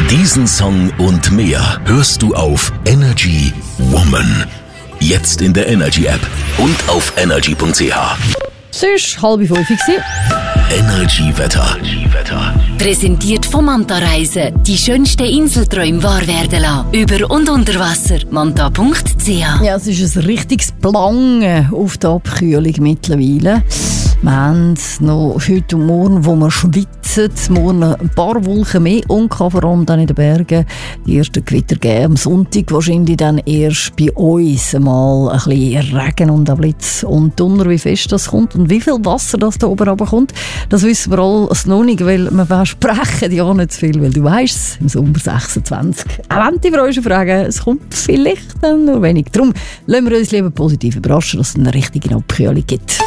Diesen Song und mehr hörst du auf Energy Woman. Jetzt in der Energy App und auf energy.ch. Es war 4:30. Energy Wetter. Präsentiert von Manta Reisen. Die schönsten Inselträume wahr werden lassen. Über und unter Wasser. Manta.ch. Ja, es ist ein richtiges Blangen auf der Abkühlung mittlerweile. Wir haben noch heute und morgen, wo wir schwitzen, morgen ein paar Wolken mehr und kann vor allem dann in den Bergen die ersten Gewitter geben. Am Sonntag wahrscheinlich dann erst bei uns mal ein bisschen Regen und ein Blitz und Donner, wie fest das kommt und wie viel Wasser das da oben runterkommt. Das wissen wir alles noch nicht, weil wir versprechen ja nicht zu viel, weil du weißt es, im Sommer 26. Auch wenn die Branche fragen, es kommt vielleicht dann nur wenig. Darum lassen wir uns lieber positiv überraschen, dass es eine richtige Abkühlung gibt.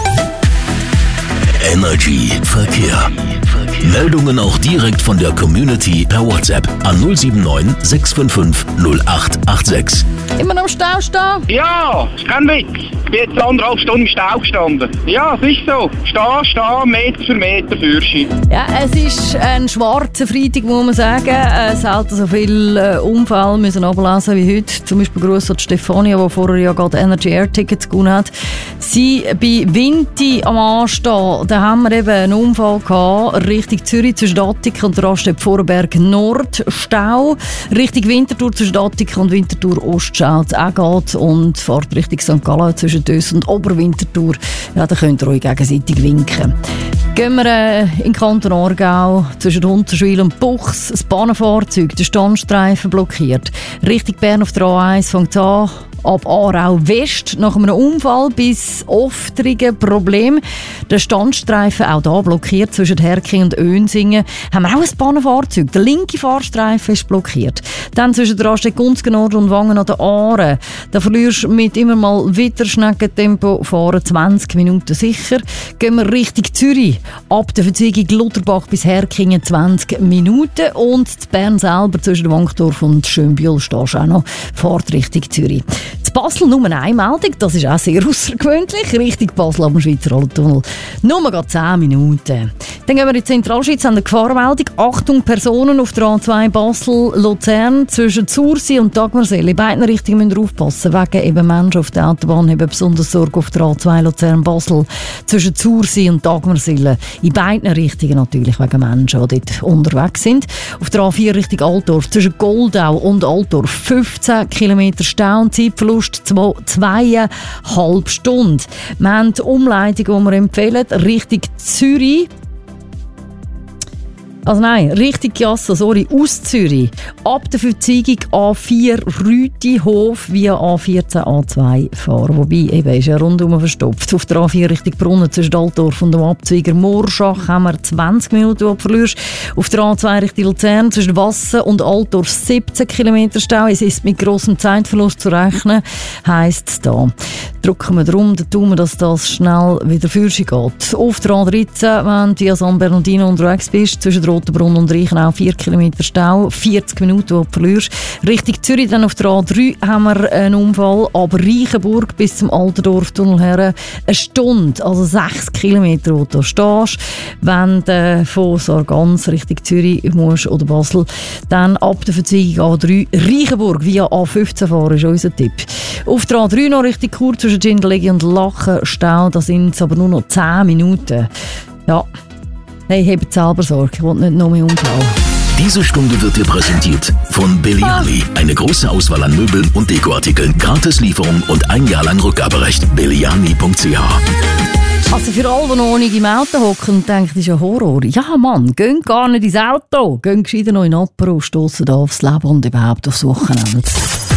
Energy Verkehr. Meldungen auch direkt von der Community per WhatsApp an 079 655 0886. Immer noch im Stau stehen? Ja, ist kein Witz. Ich bin jetzt 1,5 Stunden im Stau gestanden. Ja, es ist so. Stehen, Meter für Meter, Führerschein. Ja, es ist ein schwarzer Freitag, muss man sagen. Es hat so viele Unfälle müssen ablesen wie heute. Zum Beispiel Gruß an Stefania, die vorher ja gerade Energy Air Tickets gewonnen hat. Sie bei Vinti am Anstehen, da haben wir eben einen Unfall gehabt, Richtung Zürich zwischen Attika und der Raststätte Vorarlberg Nord Stau. Richtung Winterthur zwischen Attika und Winterthur Ostschau auch geht und fährt Richtung St. Gallen zwischen Dös und Oberwinterthur. Ja, da könnt ihr euch gegenseitig winken. Gehen wir in den Kanton Aargau zwischen Unterschwil und Buchs. Das Bahnenfahrzeug, der Standstreifen blockiert. Richtung Bern auf der A1 fängt es an. Ab Aarau West nach einem Unfall bis Oftrigen Problem. Der Standstreifen auch da blockiert zwischen Herking und Önsingen. Haben wir auch ein Bahnenfahrzeug. Der linke Fahrstreifen ist blockiert. Dann zwischen der Raststätte Gunzgen-Nord und Wangen an der Aare. Da verlierst du mit immer mal wieder Schneckentempo fahren 20 Minuten sicher. Gehen wir Richtung Zürich. Ab der Verzweigung Lutherbach bis Herkingen 20 Minuten. Und in Bern selber zwischen Wankdorf und Schönbühl stehst du auch noch. Fahrt Richtung Zürich. In Basel nur eine Meldung, das ist auch sehr außergewöhnlich. Richtung Basel am Schweizer Alttunnel. Nur 10 Minuten. Dann gehen wir in die Zentralschweiz an der Gefahrmeldung. Achtung, Personen auf der A2 Basel-Luzern zwischen Zursee und Dagmarsel. In beiden Richtungen müsst ihr aufpassen. Wegen eben Menschen auf der Autobahn haben besonders Sorge auf der A2 Luzern-Basel zwischen Zursee und Dagmarsel. In beiden Richtungen natürlich wegen Menschen, die dort unterwegs sind. Auf der A4 Richtung Altdorf zwischen Goldau und Altdorf 15 km Stau und Zeitverlust 2,5 Stunden. Wir haben die Umleitung, die wir empfehlen, Richtung Zürich. Aus Zürich. Ab der Verzweigung A4 Rütihof via A14 A2 fahren. Wobei, eben ist ja rundum verstopft. Auf der A4 Richtung Brunnen zwischen Altdorf und dem Abzweiger Morschach haben wir 20 Minuten, die du verlierst. Auf der A2 Richtung Luzern zwischen Wassen und Altdorf 17 km Stau. Es ist mit grossem Zeitverlust zu rechnen, heisst es da. Drücken wir darum, dann tun wir, dass das schnell wieder für sich geht. Auf der A13, wenn du via San Bernardino unterwegs bist, zwischen Rotenbrunn und Reichenau 4 km Stau, 40 Minuten, die du verlierst. Richtung Zürich, dann auf der A3 haben wir einen Unfall, aber Reichenburg bis zum Alterdorf-Tunnel her 1 Stunde, also 6 km, wo du stehst. Wenn du von Sargans Richtung Zürich musst oder Basel, dann ab der Verzweigung A3 Reichenburg via A15 fahren, ist unser Tipp. Auf der A3 noch Richtung Chur zwischen Gindelegi und Lachen Stau, da sind es aber nur noch 10 Minuten. Ja. Hey, habt selber Sorge, ich will nicht noch mehr Unfall. Diese Stunde wird dir präsentiert von Belliani. Eine große Auswahl an Möbeln und Dekoartikeln, Gratislieferung und 1 Jahr lang Rückgaberecht. Belliani.ch. Also für alle, die noch nicht im Auto hocken und denken, das ist ja Horror. Ja Mann, geht gar nicht ins Auto. Geht gescheiter noch in den Apero, stossen da aufs Leben und überhaupt aufs Wochenende.